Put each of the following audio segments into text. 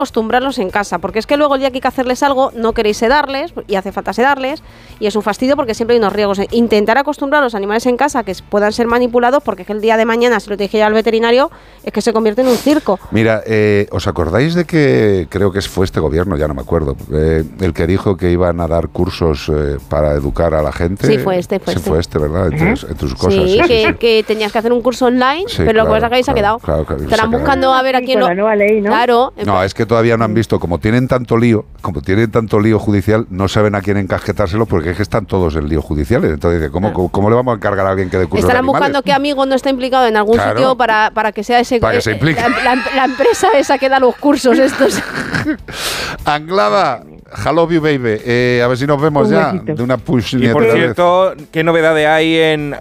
acostumbrarlos en casa, porque es que luego el día que hay que hacerles algo no queréis sedarles y hace falta sedarles y es un fastidio porque siempre hay unos riesgos. Intentar acostumbrar a los animales en casa que puedan ser manipulados, porque es que el día de mañana, si lo te dije ya al veterinario, es que se convierte en un circo. Mira, ¿os acordáis de que creo que fue este gobierno, ya no me acuerdo, el que dijo que iban a dar cursos para educar a la gente? Sí, fue este. Fue este, ¿verdad? Entre sus cosas. Sí, que tenías que hacer un curso online, sí, pero claro, lo que pasa es que ahí se ha quedado. Claro, estarán buscando a ver a quién con la nueva ley, ¿no? Claro. No, es que todavía no han visto, como tienen tanto lío judicial, no saben a quién encasquetárselo porque es que están todos en lío judiciales. Entonces, ¿cómo le vamos a encargar a alguien que dé cursos de Estarán animales? buscando qué amigo no está implicado en algún sitio para que sea ese... Para que se implique. La empresa esa que da los cursos estos. Anglada, hello you baby. A ver si nos vemos Un ya besito. de una push. Y por cierto, ¿qué novedades hay en...?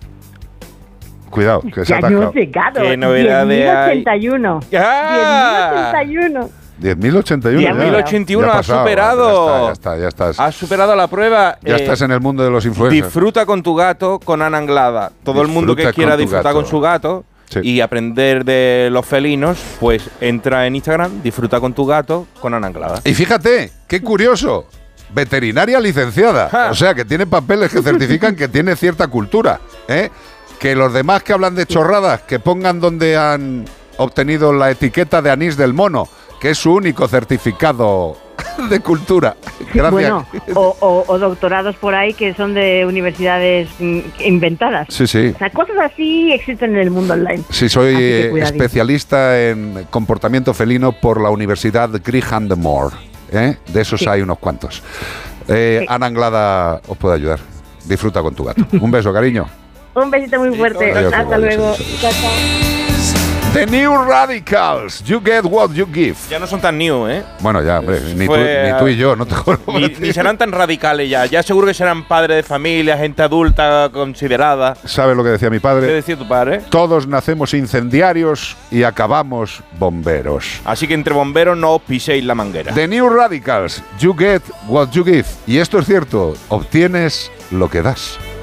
Cuidado, que se ha Ya hemos atascado. llegado. ¿Qué novedades hay? 10.081. ¡Ah! 10.081. 10.081 ya. 10.081 Ya ha pasado, superado. Ya estás. Has superado la prueba. Ya estás en el mundo de los influencers. Disfruta con tu gato con Ana Anglada. Todo el mundo que Disfruta quiera con tu disfrutar gato. con su gato Sí. y aprender de los felinos, pues entra en Instagram, disfruta con tu gato con Ana Anglada. Y fíjate, qué curioso. Veterinaria licenciada. Ja. O sea, que tiene papeles que certifican que tiene cierta cultura. Que los demás que hablan de chorradas, que pongan donde han obtenido la etiqueta de anís del mono, que es su único certificado de cultura. Gracias. Bueno, o doctorados por ahí que son de universidades inventadas. Sí, sí. O sea, cosas así existen en el mundo online. Sí, soy Así que cuidadín. especialista en comportamiento felino por la Universidad Gresham Moore. De esos Sí. hay unos cuantos. Ana Anglada os puede ayudar. Disfruta con tu gato. Un beso, cariño. Un besito muy fuerte. Adiós, Hasta adiós, luego. adiós. Chao, chao. The New Radicals. You get what you give. Ya no son tan new, ¿eh? Bueno, ya, hombre, ni Fue, tú y yo, no te jodas. Ni serán tan radicales ya. Ya seguro que serán padres de familia, gente adulta considerada. ¿Sabes lo que decía mi ¿Qué padre? decía tu padre? Todos nacemos incendiarios y acabamos bomberos. Así que entre bomberos no os piséis la manguera. The New Radicals. You get what you give. Y esto es cierto, obtienes lo que das.